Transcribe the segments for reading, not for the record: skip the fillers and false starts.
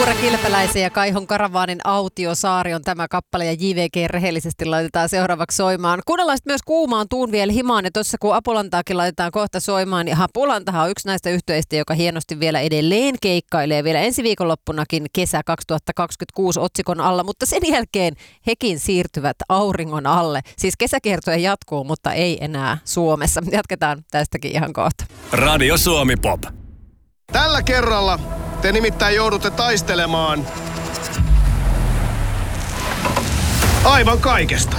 Tuure Kilpeläisen ja Kaihon Karavaanin Autiosaari on tämä kappale ja JVG rehellisesti laitetaan seuraavaksi soimaan. Kuunnellaan myös Kuumaan tuun vielä himaan ja tuossa kun Apulantaakin laitetaan kohta soimaan, niin Apulantahan on yksi näistä yhtyeistä, joka hienosti vielä edelleen keikkailee vielä ensi viikonloppunakin kesä 2026 otsikon alla, mutta sen jälkeen hekin siirtyvät auringon alle. Siis kesäkiertoja jatkuu, mutta ei enää Suomessa. Jatketaan tästäkin ihan kohta. Radio Suomi Pop. Tällä kerralla te nimittäin joudutte taistelemaan aivan kaikesta.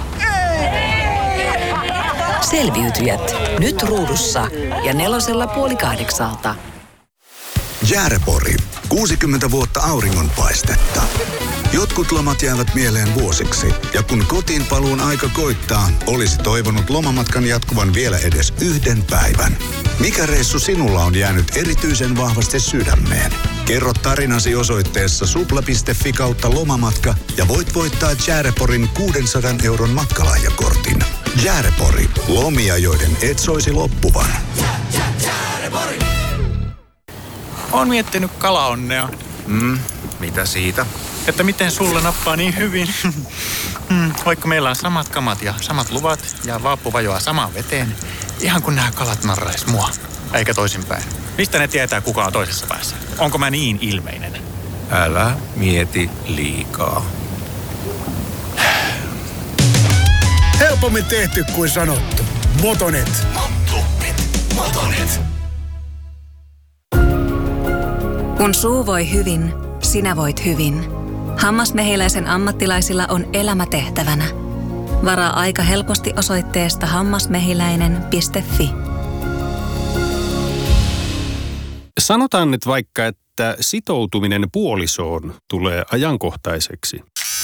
Selviytyjät. Nyt ruudussa ja 7:30. Jäärepori. 60 vuotta auringonpaistetta. Jotkut lomat jäävät mieleen vuosiksi. Ja kun kotiin paluun aika koittaa, olisi toivonut lomamatkan jatkuvan vielä edes yhden päivän. Mikä reissu sinulla on jäänyt erityisen vahvasti sydämeen? Kerro tarinasi osoitteessa supla.fi/lomamatka ja voit voittaa Jääreporin 600 € matkalahjakortin. Jäärepori. Lomia, joiden et soisi loppuvan. Oon miettinyt kalaonnea. Mitä siitä? Että miten sulla nappaa niin hyvin. Vaikka meillä on samat kamat ja samat luvat ja vaappu vajoaa samaan veteen. Ihan kun nämä kalat narrais mua. Eikä toisinpäin. Mistä ne tietää, kuka on toisessa päässä? Onko mä niin ilmeinen? Älä mieti liikaa. Helpommin tehty kuin sanottu. Motonet. Motonet. Kun suu voi hyvin, sinä voit hyvin. Hammasmehiläisen ammattilaisilla on elämätehtävänä. Varaa aika helposti osoitteesta hammasmehiläinen.fi. Sanotaan nyt vaikka, että sitoutuminen puolisoon tulee ajankohtaiseksi.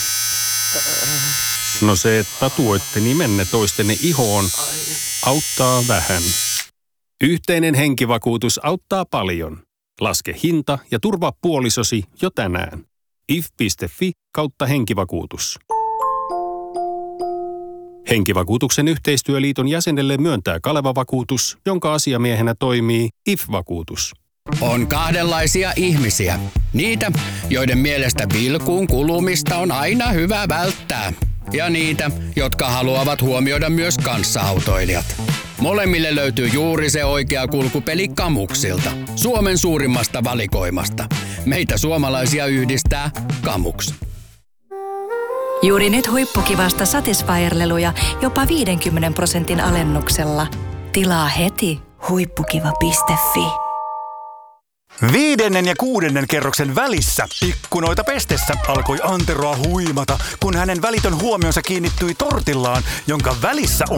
No se, että tatuoitte nimenne toistenne ihoon, auttaa vähän. Yhteinen henkivakuutus auttaa paljon. Laske hinta ja turvaa puolisosi jo tänään. if.fi/henkivakuutus. Henkivakuutuksen yhteistyöliiton jäsenelle myöntää Kaleva-vakuutus, jonka asiamiehenä toimii IF-vakuutus. On kahdenlaisia ihmisiä. Niitä, joiden mielestä pilkuun kulumista on aina hyvä välttää. Ja niitä, jotka haluavat huomioida myös kanssaautoilijat. Molemmille löytyy juuri se oikea kulkupeli Kamuksilta. Suomen suurimmasta valikoimasta. Meitä suomalaisia yhdistää Kamuks. Juuri nyt huippukivasta Satisfyer-leluja jopa 50% alennuksella. Tilaa heti huippukiva.fi. 5. ja 6. kerroksen välissä ikkunoita pestessä alkoi Anteroa huimata, kun hänen välitön huomionsa kiinnittyi tortillaan, jonka välissä